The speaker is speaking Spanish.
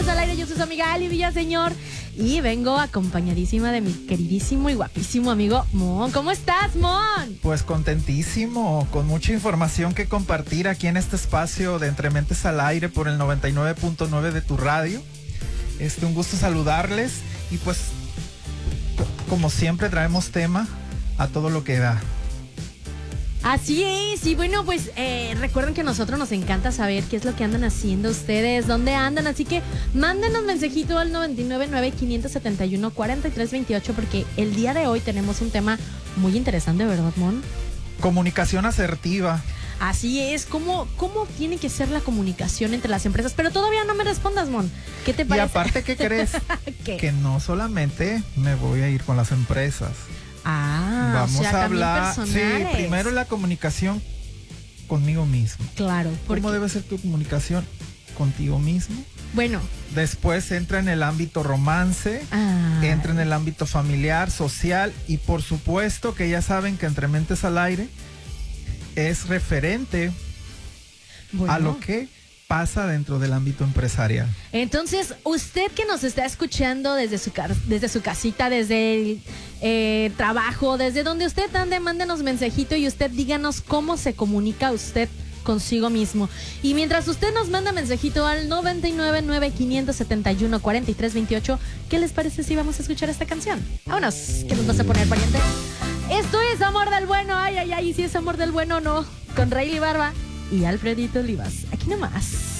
Estamos al aire, yo soy su amiga Ali Villaseñor y vengo acompañadísima de mi queridísimo y guapísimo amigo Mon. ¿Cómo estás, Mon? Pues contentísimo, con mucha información que compartir aquí en este espacio de Entre Mentes al Aire por el 99.9 de tu radio. Un gusto saludarles y pues como siempre traemos tema a todo lo que da. Así es, y bueno, pues recuerden que a nosotros nos encanta saber qué es lo que andan haciendo ustedes, dónde andan, así que mándenos mensajito al 999-571-4328 porque el día de hoy tenemos un tema muy interesante, ¿verdad, Mon? Comunicación asertiva. Así es, ¿cómo tiene que ser la comunicación entre las empresas? Pero todavía no me respondas, Mon, ¿qué te parece? Y aparte, ¿qué crees? ¿Qué? Que no solamente me voy a ir con las empresas. Vamos a hablar, sí, primero la comunicación conmigo mismo. Claro. ¿Cómo debe ser tu comunicación contigo mismo? Bueno. Después entra en el ámbito romance, entra en el ámbito familiar, social y por supuesto que ya saben que Entre Mentes al Aire es referente a lo que pasa dentro del ámbito empresarial. Entonces, usted que nos está escuchando desde su casita, desde el trabajo, desde donde usted ande, mándenos mensajito y usted díganos cómo se comunica usted consigo mismo. Y mientras usted nos manda mensajito al 999-571-4328, ¿qué les parece si vamos a escuchar esta canción? Vámonos, ¿qué nos vas a poner, pariente? Esto es Amor del Bueno, ay, si es Amor del Bueno o no, con Rayleigh Barba y Alfredito Olivas. Aquí nomás.